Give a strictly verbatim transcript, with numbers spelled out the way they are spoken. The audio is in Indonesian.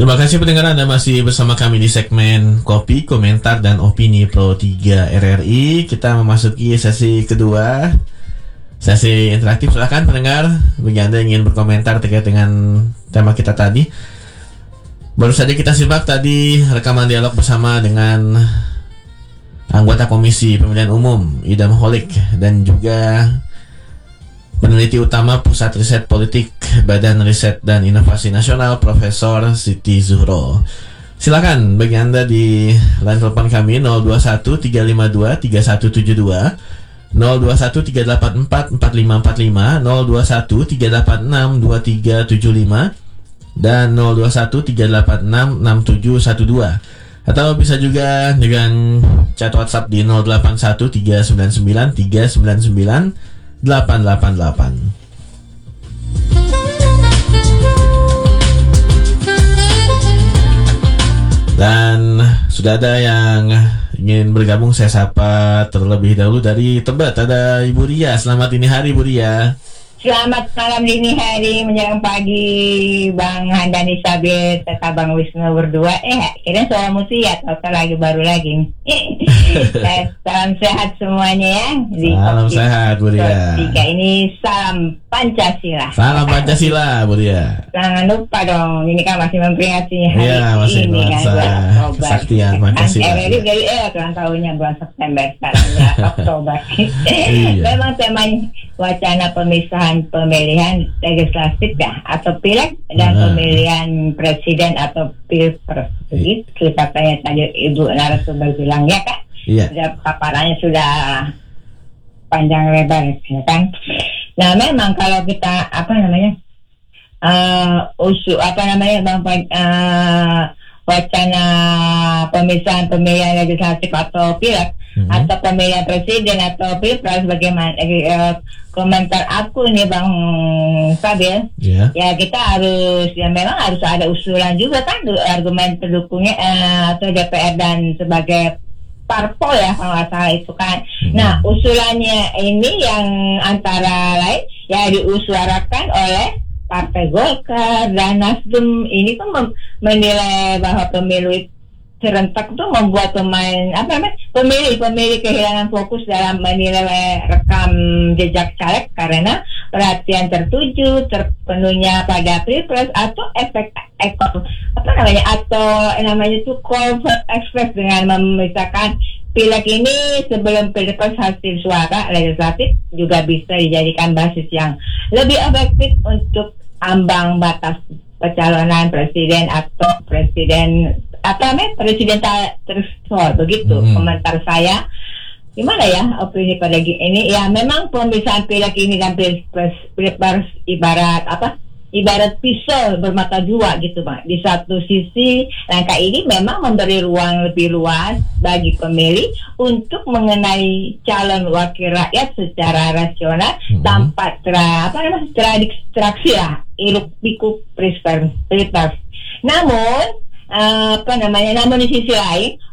Terima kasih pendengar, Anda masih bersama kami di segmen Kopi, Komentar, dan Opini Pro tiga R R I. Kita memasuki sesi kedua, sesi interaktif. Silakan pendengar, bagi Anda yang ingin berkomentar terkait dengan tema kita tadi. Baru saja kita simak tadi rekaman dialog bersama dengan anggota Komisi Pemilihan Umum Idam Holik dan juga peneliti utama Pusat Riset Politik Badan Riset dan Inovasi Nasional Profesor Siti Zuhro. Silakan bagi Anda di line telepon kami nol dua satu tiga lima dua tiga satu tujuh dua, nol dua satu tiga delapan empat empat lima empat lima, nol dua satu tiga delapan enam dua tiga tujuh lima, dan nol dua satu tiga delapan enam enam tujuh satu dua. Atau bisa juga dengan chat WhatsApp di nol delapan satu tiga sembilan sembilan tiga sembilan sembilan delapan delapan delapan. Dan sudah ada yang ingin bergabung, saya sapa terlebih dahulu dari Tebet. Ada Ibu Ria. Selamat dini hari, Bu Ria. Selamat malam dini hari menjelang pagi, Bang Handani Sabit serta Bang Wisnu berdua. Eh, kira suara mutia atau lagi baru lagi. Salam sehat semuanya ya. Di salam sehat, Bu Ria. Tiga ini salam Pancasila. Salam Pancasila, Bu Ria. Jangan lupa dong, ini kan masih memperingati hari ya, masih ini kan, bulan Oktober. Kesaktian Pancasila. R R I dari eh ulang tahunnya bulan September sekarang ya, Oktober. Iya. Memang temanya wacana pemisahan pemilihan legislatif ya, atau pileg dan nah. pemilihan presiden atau pilpres. Begitu katanya tadi Ibu narasumber bilang ya kan. Iya. Sudah paparannya sudah panjang lebar ya kan. Nah memang kalau kita apa namanya uh, usul apa namanya bang uh, wacana pemisahan pemilihan legislatif atau pileg mm-hmm. atau pemilihan presiden atau pilpres, bagaimana uh, komentar aku nih Bang Sabil, yeah. ya kita harus ya memang harus ada usulan juga kan argumen pendukungnya uh, atau D P R dan sebagai parpol ya kalau nggak salah itu kan. Hmm. Nah usulannya ini yang antara lain ya diusuarakan oleh Partai Golkar dan Nasdem. Ini kan mem- menilai bahwa pemilu serentak itu membuat pemain apa namanya pemilih pemilih kehilangan fokus dalam menilai rekam jejak caleg karena perhatian tertuju terpenuhnya pada pilpres atau efek ekor apa namanya atau namanya itu call for express dengan memisahkan pileg ini sebelum pilpres. Hasil suara legislatif juga bisa dijadikan basis yang lebih efektif untuk ambang batas pencalonan presiden atau presiden apa namanya presiden tersuar begitu. hmm. Komentar saya gimana ya opini pada ini ya, memang pemisahan pileg ini dan pilpres pilpres ibarat apa ibarat pisau bermata dua gitu Bang. Di satu sisi langkah ini memang memberi ruang lebih luas bagi pemilih untuk mengenai calon wakil rakyat secara rasional hmm. tanpa tra, apa namanya terdistraksi lah iruk pikuk pilpres. Namun apa namanya namun di sisi lain